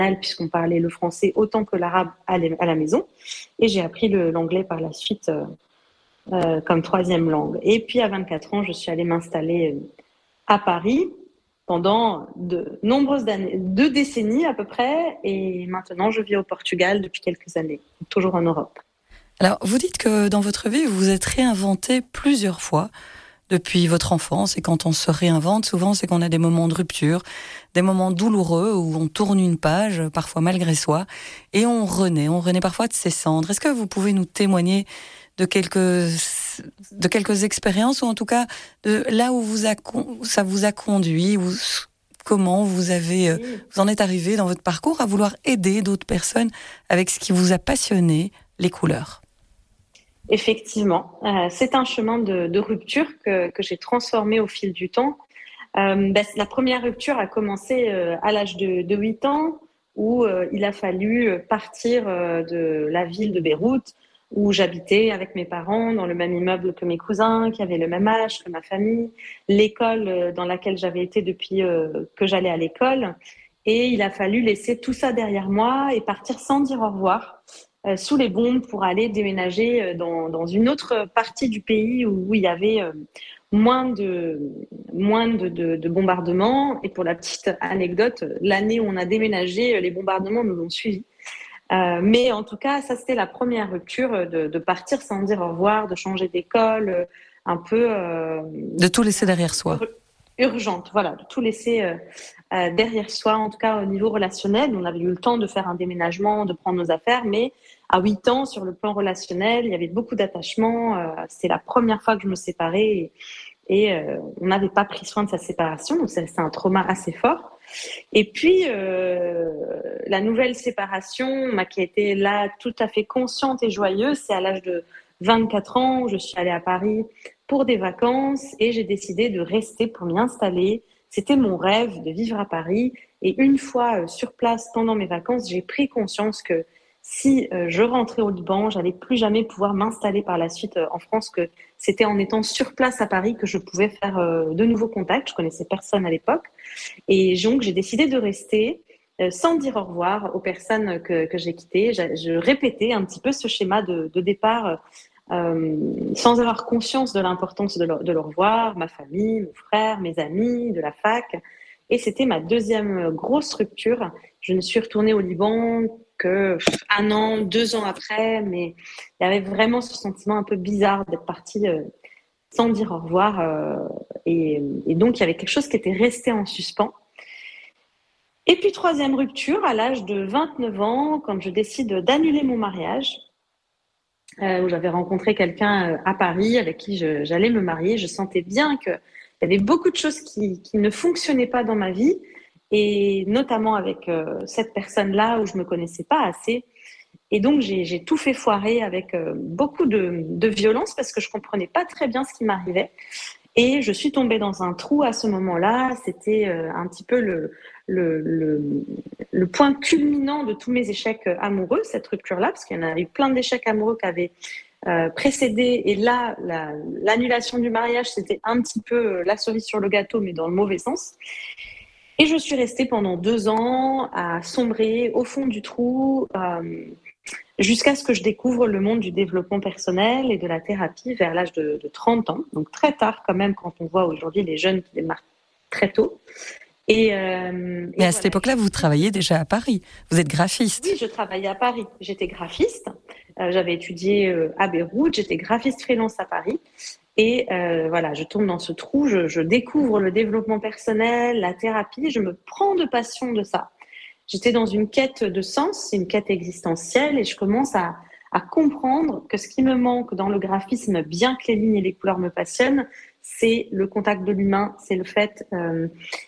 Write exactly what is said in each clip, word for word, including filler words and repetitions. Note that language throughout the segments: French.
puisqu'on parlait le français autant que l'arabe à la maison. Et j'ai appris le, l'anglais par la suite euh, euh, comme troisième langue. Et puis à vingt-quatre ans, je suis allée m'installer à Paris pendant de nombreuses années, deux décennies à peu près. Et maintenant, je vis au Portugal depuis quelques années, toujours en Europe. Alors, vous dites que dans votre vie, vous vous êtes réinventé plusieurs fois depuis votre enfance. Et quand on se réinvente, souvent, c'est qu'on a des moments de rupture, des moments douloureux où on tourne une page, parfois malgré soi, et on renaît. On renaît parfois de ses cendres. Est-ce que vous pouvez nous témoigner de quelques, de quelques expériences, ou en tout cas de là où vous a, ça vous a conduit, ou comment vous avez, Oui. vous en êtes arrivé dans votre parcours à vouloir aider d'autres personnes avec ce qui vous a passionné, les couleurs? Effectivement, euh, c'est un chemin de, de rupture que, que j'ai transformé au fil du temps. Euh, bah, la première rupture a commencé euh, à l'âge de, de huit ans, où euh, il a fallu partir euh, de la ville de Beyrouth, où j'habitais avec mes parents dans le même immeuble que mes cousins, qui avaient le même âge que ma famille, l'école dans laquelle j'avais été depuis euh, que j'allais à l'école. Et il a fallu laisser tout ça derrière moi et partir sans dire au revoir, euh, sous les bombes, pour aller déménager dans, dans une autre partie du pays où, où il y avait euh, moins de, moins de, de, de bombardements. Et pour la petite anecdote, l'année où on a déménagé, les bombardements nous ont suivis. Euh, mais en tout cas, ça, c'était la première rupture, de, de partir sans dire au revoir, de changer d'école, un peu... Euh, de tout laisser derrière soi. Ur- urgente, voilà, de tout laisser euh, euh, derrière soi, en tout cas au niveau relationnel. On avait eu le temps de faire un déménagement, de prendre nos affaires, mais à huit ans, sur le plan relationnel, il y avait beaucoup d'attachement. Euh, c'était la première fois que je me séparais, et, et euh, on n'avait pas pris soin de sa séparation, donc c'est un trauma assez fort. Et puis, euh, la nouvelle séparation, bah, qui a été là tout à fait consciente et joyeuse, c'est à l'âge de vingt-quatre ans où je suis allée à Paris pour des vacances et j'ai décidé de rester pour m'y installer. C'était mon rêve de vivre à Paris. Et une fois euh, sur place pendant mes vacances, j'ai pris conscience que si euh, je rentrais au Liban, j'allais plus jamais pouvoir m'installer par la suite euh, en France, que c'était en étant sur place à Paris que je pouvais faire euh, de nouveaux contacts. Je connaissais personne à l'époque. Et donc, j'ai décidé de rester euh, sans dire au revoir aux personnes que, que j'ai quittées. Je, je répétais un petit peu ce schéma de, de départ euh, sans avoir conscience de l'importance de le, de le revoir, ma famille, mon frère, mes amis, de la fac. Et c'était ma deuxième grosse rupture. Je ne suis retournée au Liban que un an, deux ans après, mais il y avait vraiment ce sentiment un peu bizarre d'être partie euh, sans dire au revoir. Euh, et, et donc, il y avait quelque chose qui était resté en suspens. Et puis, troisième rupture, à l'âge de vingt-neuf ans, quand je décide d'annuler mon mariage, euh, où j'avais rencontré quelqu'un à Paris avec qui je, j'allais me marier. Je sentais bien qu'il y avait beaucoup de choses qui, qui ne fonctionnaient pas dans ma vie, et notamment avec euh, cette personne-là où je me connaissais pas assez. Et donc, j'ai, j'ai tout fait foirer avec euh, beaucoup de, de violence parce que je comprenais pas très bien ce qui m'arrivait. Et je suis tombée dans un trou à ce moment-là. C'était euh, un petit peu le, le, le, le point culminant de tous mes échecs amoureux, cette rupture-là, parce qu'il y en a eu plein d'échecs amoureux qui avaient euh, précédé. Et là, la, l'annulation du mariage, c'était un petit peu la cerise sur le gâteau, mais dans le mauvais sens. Et je suis restée pendant deux ans à sombrer au fond du trou, euh, jusqu'à ce que je découvre le monde du développement personnel et de la thérapie vers l'âge de, de trente ans. Donc très tard quand même, quand on voit aujourd'hui les jeunes qui démarrent très tôt. Et, euh, Mais et à voilà. cette époque-là, vous travailliez déjà à Paris. Vous êtes graphiste. Oui, je travaillais à Paris. J'étais graphiste. Euh, j'avais étudié euh, à Beyrouth. J'étais graphiste freelance à Paris. Et euh, voilà, je tombe dans ce trou. Je, je découvre le développement personnel, la thérapie. Je me prends de passion de ça. J'étais dans une quête de sens, une quête existentielle, et je commence à, à comprendre que ce qui me manque dans le graphisme, bien que les lignes et les couleurs me passionnent, c'est le contact de l'humain, c'est le fait euh,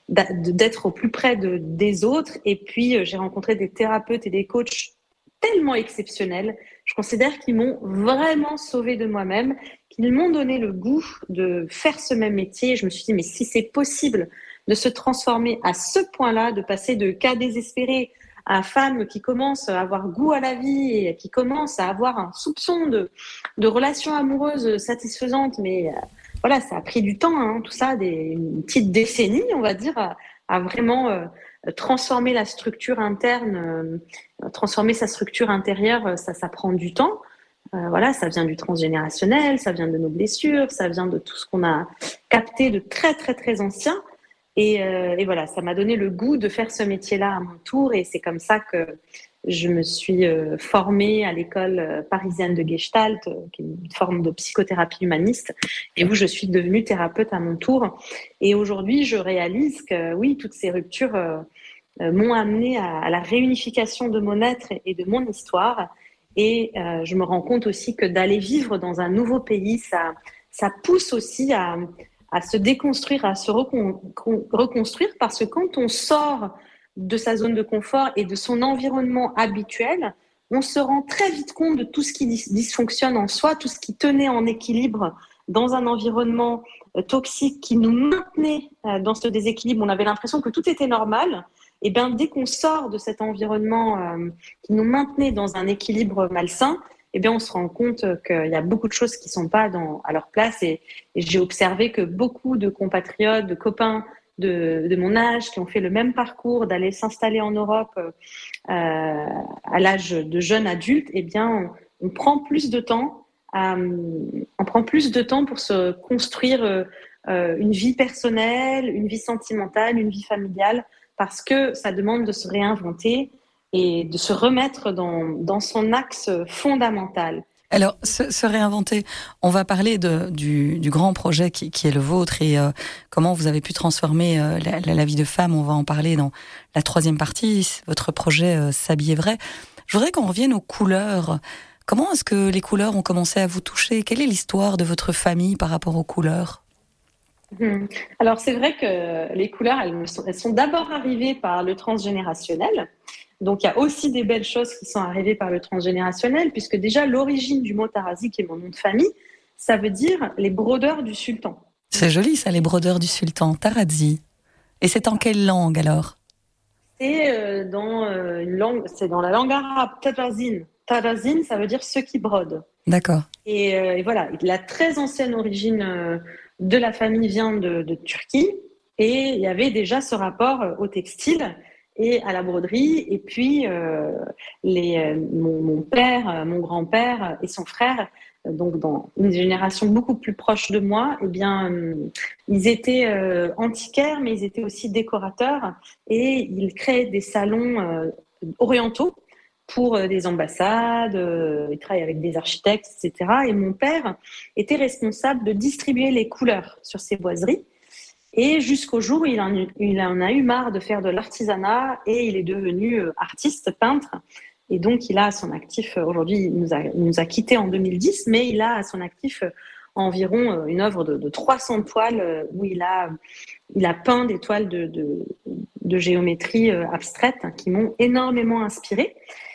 d'être au plus près de, des autres. Et puis, euh, j'ai rencontré des thérapeutes et des coachs tellement exceptionnels. Je considère qu'ils m'ont vraiment sauvée de moi-même, qu'ils m'ont donné le goût de faire ce même métier. Je me suis dit, mais si c'est possible de se transformer à ce point-là, de passer de cas désespéré à femme qui commence à avoir goût à la vie et qui commence à avoir un soupçon de, de relations amoureuses satisfaisantes, mais euh, voilà, ça a pris du temps, hein, tout ça, des, une petite décennie, on va dire, à, à vraiment euh, transformer la structure interne, euh, transformer sa structure intérieure, ça, ça prend du temps. Euh, voilà, ça vient du transgénérationnel, ça vient de nos blessures, ça vient de tout ce qu'on a capté de très très très ancien. Et, euh, et voilà, ça m'a donné le goût de faire ce métier-là à mon tour. Et c'est comme ça que je me suis euh, formée à l'école parisienne de Gestalt, euh, qui est une forme de psychothérapie humaniste, et où je suis devenue thérapeute à mon tour. Et aujourd'hui, je réalise que oui, toutes ces ruptures euh, euh, m'ont amenée à, à la réunification de mon être et de mon histoire. Et euh, je me rends compte aussi que d'aller vivre dans un nouveau pays, ça, ça pousse aussi à, à se déconstruire, à se recon, reconstruire, parce que quand on sort de sa zone de confort et de son environnement habituel, on se rend très vite compte de tout ce qui dis- dysfonctionne en soi, tout ce qui tenait en équilibre dans un environnement euh, toxique qui nous maintenait euh, dans ce déséquilibre. On avait l'impression que tout était normal. Et bien, dès qu'on sort de cet environnement euh, qui nous maintenait dans un équilibre malsain, eh bien, on se rend compte qu'il y a beaucoup de choses qui ne sont pas dans, à leur place. Et, et j'ai observé que beaucoup de compatriotes, de copains de, de mon âge, qui ont fait le même parcours d'aller s'installer en Europe euh, à l'âge de jeune adulte, eh bien, on, on prend plus de temps, euh, on prend plus de temps pour se construire euh, une vie personnelle, une vie sentimentale, une vie familiale, parce que ça demande de se réinventer et de se remettre dans, dans son axe fondamental. Alors, se, se réinventer, on va parler de, du, du grand projet qui, qui est le vôtre et euh, comment vous avez pu transformer euh, la, la, la vie de femme. On va en parler dans la troisième partie, votre projet euh, S'habiller vrai. Je voudrais qu'on revienne aux couleurs. Comment est-ce que les couleurs ont commencé à vous toucher? Quelle est l'histoire de votre famille par rapport aux couleurs? Hum. Alors, c'est vrai que les couleurs, elles sont, elles sont d'abord arrivées par le transgénérationnel. Donc, il y a aussi des belles choses qui sont arrivées par le transgénérationnel, puisque déjà, l'origine du mot Tarazi, qui est mon nom de famille, ça veut dire les brodeurs du sultan. C'est joli ça, les brodeurs du sultan, Tarazi. Et c'est en quelle langue alors? C'est euh, dans euh, une langue, c'est dans la langue arabe, Tarazine. Tarazine, ça veut dire ceux qui brodent. D'accord. Et, euh, et voilà, la très ancienne origine euh, de la famille vient de, de Turquie, et il y avait déjà ce rapport euh, au textile et à la broderie. Et puis, euh, les, euh, mon, mon père, euh, mon grand-père et son frère, euh, donc dans une génération beaucoup plus proche de moi, eh bien, euh, ils étaient euh, antiquaires, mais ils étaient aussi décorateurs, et ils créaient des salons euh, orientaux pour euh, des ambassades, euh, ils travaillent avec des architectes, et cetera. Et mon père était responsable de distribuer les couleurs sur ces boiseries. Et jusqu'au jour où il en, il en a eu marre de faire de l'artisanat, et il est devenu artiste, peintre. Et donc, il a à son actif, aujourd'hui, il nous a, il nous a quittés en deux mille dix, mais il a à son actif environ une œuvre de, de trois cents toiles où il a, il a peint des toiles de, de, de géométrie abstraite qui m'ont énormément inspirée.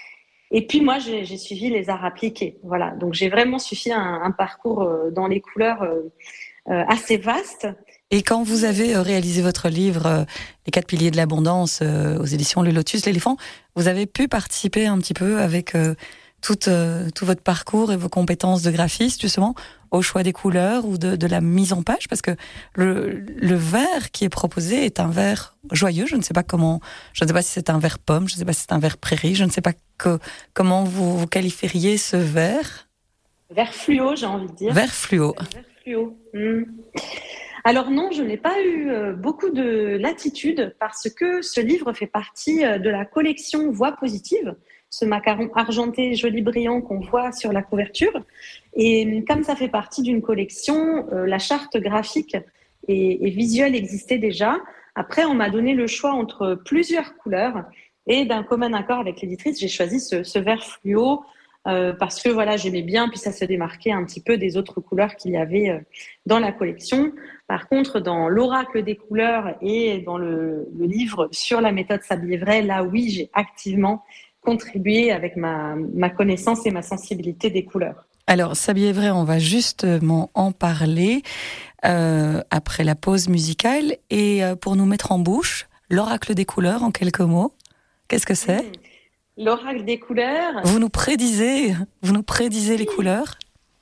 Et puis moi, j'ai, j'ai suivi les arts appliqués. Voilà, donc j'ai vraiment suivi un, un parcours dans les couleurs euh, assez vaste. Et quand vous avez réalisé votre livre euh, Les quatre piliers de l'abondance euh, aux éditions Le Lotus, l'éléphant, vous avez pu participer un petit peu avec euh, tout, euh, tout votre parcours et vos compétences de graphiste, justement, au choix des couleurs ou de, de la mise en page, parce que le, le vert qui est proposé est un vert joyeux. Je ne sais pas comment, je ne sais pas si c'est un vert pomme, je ne sais pas si c'est un vert prairie, je ne sais pas que, comment vous, vous qualifieriez ce vert. Vert fluo, j'ai envie de dire. Vert fluo. Vert fluo. Mmh. Alors non, je n'ai pas eu beaucoup de latitude, parce que ce livre fait partie de la collection Voix positive, ce macaron argenté joli brillant qu'on voit sur la couverture. Et comme ça fait partie d'une collection, la charte graphique et, et visuelle existait déjà. Après, on m'a donné le choix entre plusieurs couleurs, et d'un commun accord avec l'éditrice, j'ai choisi ce, ce vert fluo, Euh, parce que voilà, j'aimais bien, puis ça se démarquait un petit peu des autres couleurs qu'il y avait euh, dans la collection. Par contre, dans l'oracle des couleurs et dans le, le livre sur la méthode S'habiller vrai, là oui, j'ai activement contribué avec ma, ma connaissance et ma sensibilité des couleurs. Alors, S'habiller vrai, on va justement en parler euh, après la pause musicale. Et euh, pour nous mettre en bouche, l'oracle des couleurs, en quelques mots, qu'est-ce que c'est ? Mmh. L'oracle des couleurs. Vous nous prédisez, vous nous prédisez oui. les couleurs?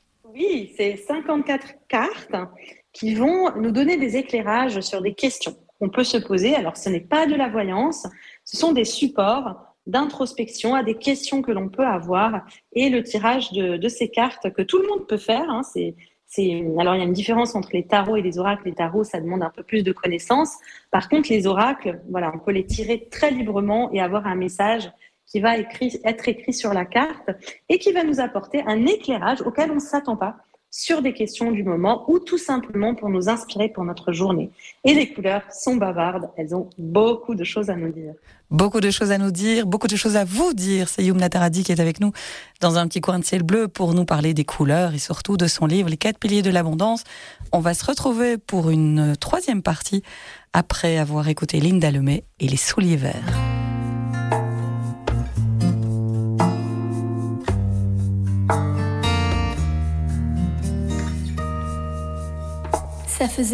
Oui, c'est cinquante-quatre cartes qui vont nous donner des éclairages sur des questions. qu'on peut se poser. Alors, ce n'est pas de la voyance, ce sont des supports d'introspection à des questions que l'on peut avoir et le tirage de, de ces cartes que tout le monde peut faire. Hein, c'est, c'est, alors, il y a une différence entre les tarots et les oracles. Les tarots, ça demande un peu plus de connaissances. Par contre, les oracles, voilà, on peut les tirer très librement et avoir un message qui va écrit, être écrit sur la carte et qui va nous apporter un éclairage auquel on ne s'attend pas sur des questions du moment ou tout simplement pour nous inspirer pour notre journée. Et les couleurs sont bavardes, elles ont beaucoup de choses à nous dire. Beaucoup de choses à nous dire, beaucoup de choses à vous dire. C'est Yumna Taradi qui est avec nous dans un petit coin de ciel bleu pour nous parler des couleurs et surtout de son livre Les quatre piliers de l'abondance. On va se retrouver pour une troisième partie après avoir écouté Linda Lemay et les souliers verts. Ça faisait